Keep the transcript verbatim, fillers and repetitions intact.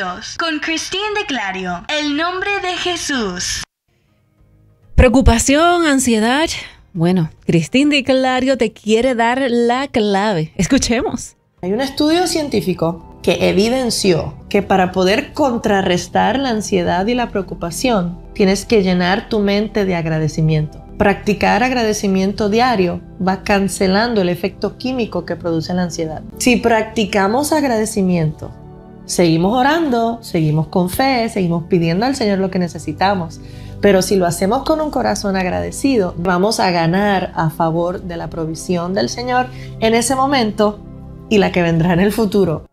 Dios con Christine de Clario. El nombre de Jesús. Preocupación, ansiedad. Bueno, Christine de Clario te quiere dar la clave. Escuchemos. Hay un estudio científico que evidenció que para poder contrarrestar la ansiedad y la preocupación, tienes que llenar tu mente de agradecimiento. Practicar agradecimiento diario va cancelando el efecto químico que produce la ansiedad. Si practicamos agradecimiento, seguimos orando, seguimos con fe, seguimos pidiendo al Señor lo que necesitamos. Pero si lo hacemos con un corazón agradecido, vamos a ganar a favor de la provisión del Señor en ese momento y la que vendrá en el futuro.